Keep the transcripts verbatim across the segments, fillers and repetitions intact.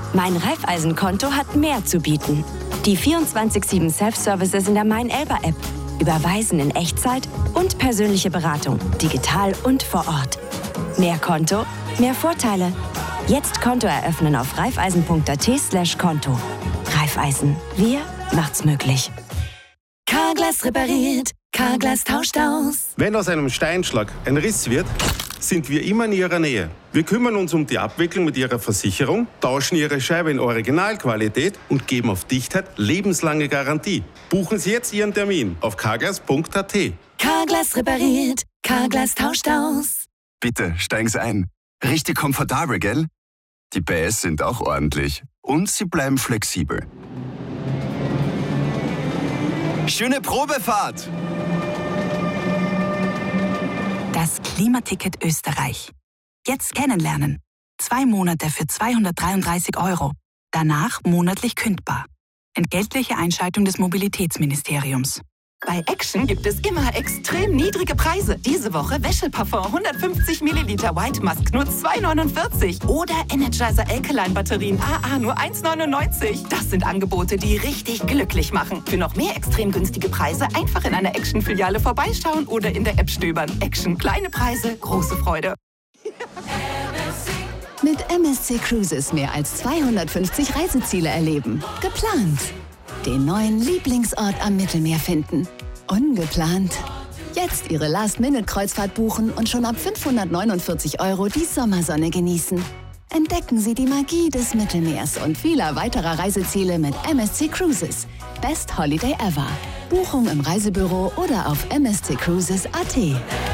Mein Raiffeisen-Konto hat mehr zu bieten. Die vierundzwanzig sieben Self-Services in der Mein-Elba-App. Überweisen in Echtzeit und persönliche Beratung, digital und vor Ort. Mehr Konto, mehr Vorteile. Jetzt Konto eröffnen auf raiffeisen.at slash Konto. Raiffeisen, wir macht's möglich. Carglass repariert, Carglass tauscht aus. Wenn aus einem Steinschlag ein Riss wird, sind wir immer in Ihrer Nähe. Wir kümmern uns um die Abwicklung mit Ihrer Versicherung, tauschen Ihre Scheibe in Originalqualität und geben auf Dichtheit lebenslange Garantie. Buchen Sie jetzt Ihren Termin auf carglass punkt at. Carglass repariert, Carglass tauscht aus. Bitte, steigen Sie ein. Richtig komfortabel, gell? Die P S sind auch ordentlich. Und sie bleiben flexibel. Schöne Probefahrt! Das Klimaticket Österreich. Jetzt kennenlernen. Zwei Monate für zweihundertdreiunddreißig Euro. Danach monatlich kündbar. Entgeltliche Einschaltung des Mobilitätsministeriums. Bei Action gibt es immer extrem niedrige Preise. Diese Woche Wäscheparfum hundertfünfzig Milliliter White Musk nur zwei neunundvierzig. Oder Energizer Alkaline Batterien A A nur eins neunundneunzig. Das sind Angebote, die richtig glücklich machen. Für noch mehr extrem günstige Preise einfach in einer Action-Filiale vorbeischauen oder in der App stöbern. Action, kleine Preise, große Freude. Mit M S C Cruises mehr als zweihundertfünfzig Reiseziele erleben. Geplant. Den neuen Lieblingsort am Mittelmeer finden. Ungeplant. Jetzt Ihre Last-Minute-Kreuzfahrt buchen und schon ab fünfhundertneunundvierzig Euro die Sommersonne genießen. Entdecken Sie die Magie des Mittelmeers und vieler weiterer Reiseziele mit M S C Cruises. Best Holiday ever. Buchung im Reisebüro oder auf m s c cruises punkt a t.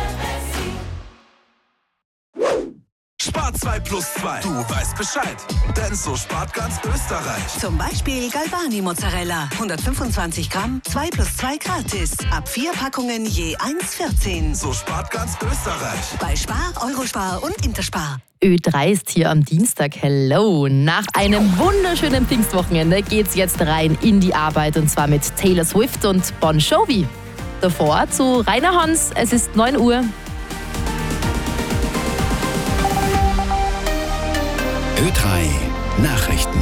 Spart zwei plus zwei. Du weißt Bescheid. Denn so spart ganz Österreich. Zum Beispiel Galbani Mozzarella. hundertfünfundzwanzig Gramm, zwei plus zwei gratis. Ab vier Packungen je eins vierzehn. So spart ganz Österreich. Bei Spar, Eurospar und Interspar. Ö drei ist hier am Dienstag. Hello! Nach einem wunderschönen Pfingstwochenende geht's jetzt rein in die Arbeit und zwar mit Taylor Swift und Bon Jovi. Davor zu Rainer Hans. Es ist neun Uhr. Ö drei Nachrichten.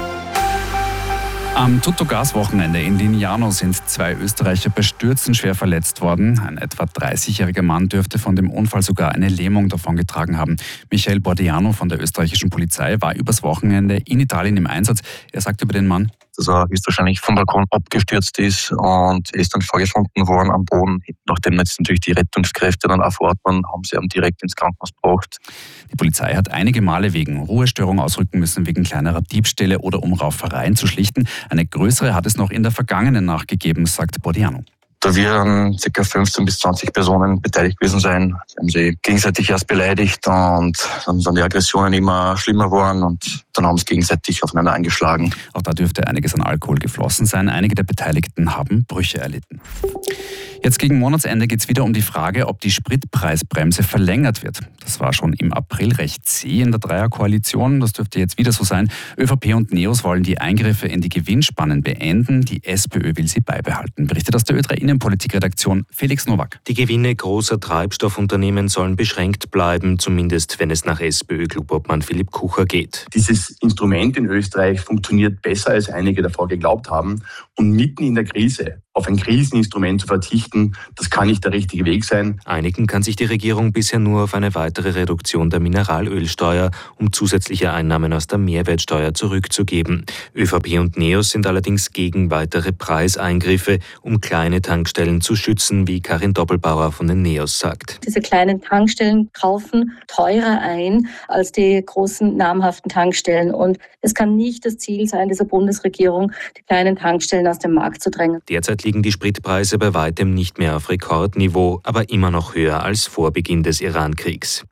Am Tutto-Gas-Wochenende in Lignano sind zwei Österreicher bei Stürzen schwer verletzt worden. Ein etwa dreißigjähriger Mann dürfte von dem Unfall sogar eine Lähmung davongetragen haben. Michael Bordiano von der österreichischen Polizei war übers Wochenende in Italien im Einsatz. Er sagt über den Mann: dass er höchstwahrscheinlich vom Balkon abgestürzt ist und er ist dann vorgefunden worden am Boden. Nachdem jetzt natürlich die Rettungskräfte dann auch vor Ort waren, haben sie ihn direkt ins Krankenhaus gebracht. Die Polizei hat einige Male wegen Ruhestörung ausrücken müssen, wegen kleinerer Diebstähle oder um Raufereien zu schlichten. Eine größere hat es noch in der vergangenen Nacht gegeben, sagt Bordiano. Da werden ca. fünfzehn bis zwanzig Personen beteiligt gewesen sein. Sie haben sich gegenseitig erst beleidigt und dann sind die Aggressionen immer schlimmer geworden und dann haben sie gegenseitig aufeinander eingeschlagen. Auch da dürfte einiges an Alkohol geflossen sein. Einige der Beteiligten haben Brüche erlitten. Jetzt gegen Monatsende geht es wieder um die Frage, ob die Spritpreisbremse verlängert wird. Das war schon im April recht zäh in der Dreierkoalition. Das dürfte jetzt wieder so sein. ÖVP und NEOS wollen die Eingriffe in die Gewinnspannen beenden. Die SPÖ will sie beibehalten. Berichtet aus der Ö drei Innenpolitikredaktion Felix Nowak. Die Gewinne großer Treibstoffunternehmen sollen beschränkt bleiben, zumindest wenn es nach SPÖ-Klubobmann Philipp Kucher geht. Dieses Instrument in Österreich funktioniert besser, als einige davor geglaubt haben. Und mitten in der Krise auf ein Kriseninstrument zu verzichten, das kann nicht der richtige Weg sein. Einigen kann sich die Regierung bisher nur auf eine weitere Reduktion der Mineralölsteuer, um zusätzliche Einnahmen aus der Mehrwertsteuer zurückzugeben. ÖVP und NEOS sind allerdings gegen weitere Preiseingriffe, um kleine Tankstellen zu schützen, wie Karin Doppelbauer von den NEOS sagt. Diese kleinen Tankstellen kaufen teurer ein als die großen namhaften Tankstellen. Und es kann nicht das Ziel sein, dieser Bundesregierung, die kleinen Tankstellen aus dem Markt zu drängen. Derzeit liegen die Spritpreise bei weitem nicht mehr auf Rekordniveau, aber immer noch höher als vor Beginn des Iran-Kriegs.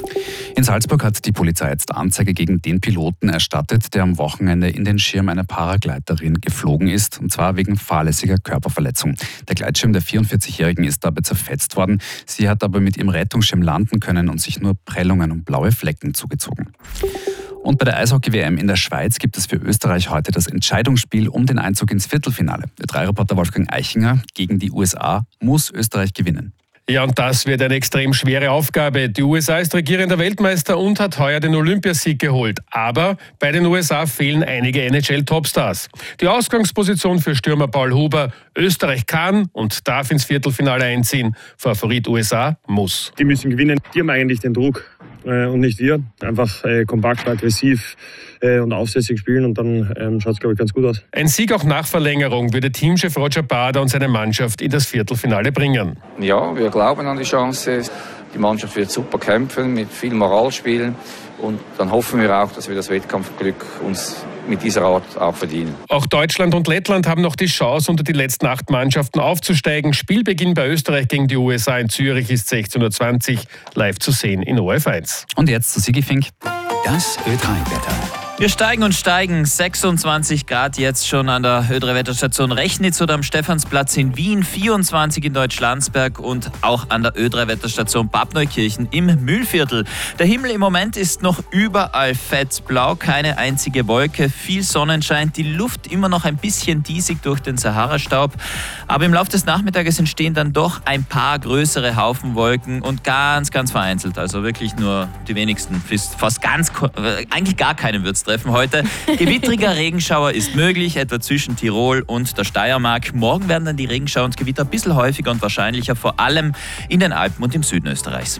In Salzburg hat die Polizei jetzt Anzeige gegen den Piloten erstattet, der am Wochenende in den Schirm einer Paragleiterin geflogen ist, und zwar wegen fahrlässiger Körperverletzung. Der Gleitschirm der vierundvierzigjährigen ist dabei zerfetzt worden. Sie hat aber mit ihrem Rettungsschirm landen können und sich nur Prellungen und blaue Flecken zugezogen. Und bei der Eishockey-W M in der Schweiz gibt es für Österreich heute das Entscheidungsspiel um den Einzug ins Viertelfinale. Der drei Reporter Wolfgang Eichinger: Gegen die U S A muss Österreich gewinnen. Ja, und das wird eine extrem schwere Aufgabe. Die U S A ist regierender Weltmeister und hat heuer den Olympiasieg geholt. Aber bei den U S A fehlen einige N H L-Topstars. Die Ausgangsposition für Stürmer Paul Huber: Österreich kann und darf ins Viertelfinale einziehen. Favorit U S A muss. Die müssen gewinnen. Die haben eigentlich den Druck äh, und nicht wir. Einfach äh, kompakt, aggressiv äh, und aufsässig spielen und dann ähm, schaut es, glaube ich, ganz gut aus. Ein Sieg auch nach Verlängerung würde Teamchef Roger Bader und seine Mannschaft in das Viertelfinale bringen. Ja, wir glauben an die Chance. Die Mannschaft wird super kämpfen, mit viel Moral spielen. Und dann hoffen wir auch, dass wir das Wettkampfglück uns mit dieser Art auch verdienen. Auch Deutschland und Lettland haben noch die Chance, unter die letzten acht Mannschaften aufzusteigen. Spielbeginn bei Österreich gegen die U S A in Zürich ist sechzehn Uhr zwanzig, live zu sehen in O R F eins. Und jetzt zu Sigi Fink. Das Ö drei Wetter. Wir steigen und steigen. sechsundzwanzig Grad jetzt schon an der Ö drei Wetterstation Rechnitz oder am Stephansplatz in Wien, vierundzwanzig in Deutschlandsberg und auch an der Ö drei Wetterstation Bad Neukirchen im Mühlviertel. Der Himmel im Moment ist noch überall fettblau, keine einzige Wolke, viel Sonnenschein, die Luft immer noch ein bisschen diesig durch den Sahara-Staub. Aber im Laufe des Nachmittages entstehen dann doch ein paar größere Haufen Wolken und ganz, ganz vereinzelt. Also wirklich nur die wenigsten, fast ganz, eigentlich gar keinen wird es treffen heute. Gewittriger Regenschauer ist möglich, etwa zwischen Tirol und der Steiermark. Morgen werden dann die Regenschauer und Gewitter ein bisschen häufiger und wahrscheinlicher, vor allem in den Alpen und im Süden Österreichs.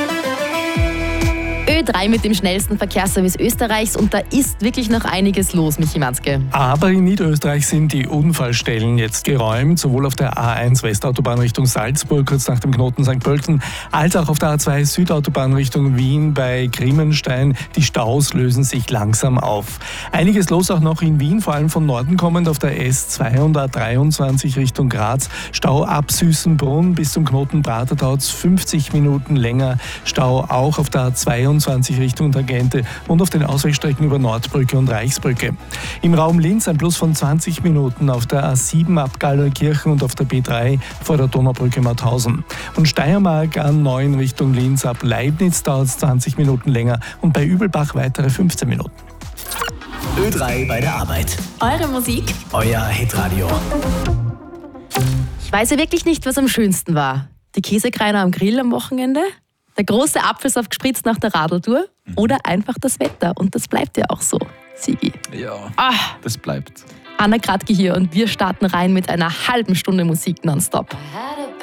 Ö drei mit dem schnellsten Verkehrsservice Österreichs und da ist wirklich noch einiges los, Michi Manzke. Aber in Niederösterreich sind die Unfallstellen jetzt geräumt, sowohl auf der A eins Westautobahn Richtung Salzburg, kurz nach dem Knoten Sankt Pölten, als auch auf der A zwei Südautobahn Richtung Wien bei Grimmenstein. Die Staus lösen sich langsam auf. Einiges los auch noch in Wien, vor allem von Norden kommend auf der S zwei und A dreiundzwanzig Richtung Graz. Stau ab Süßenbrunn bis zum Knoten Prater dauert es fünfzig Minuten länger. Stau auch auf der A zweiundzwanzig Richtung Tangente und auf den Ausweichstrecken über Nordbrücke und Reichsbrücke. Im Raum Linz ein Plus von zwanzig Minuten auf der A sieben ab Gallneukirchen und auf der B drei vor der Donaubrücke Mauthausen. Und Steiermark A neun Richtung Linz ab Leibniz dauert es zwanzig Minuten länger und bei Übelbach weitere fünfzehn Minuten. Ö drei bei der Arbeit. Eure Musik, euer Hitradio. Ich weiß ja wirklich nicht, was am schönsten war. Die Käsekreiner am Grill am Wochenende? Der große Apfelsaft gespritzt nach der Radeltour oder einfach das Wetter. Und das bleibt ja auch so, Sigi. Ja, ah, das bleibt. Anna Kratke hier und wir starten rein mit einer halben Stunde Musik nonstop.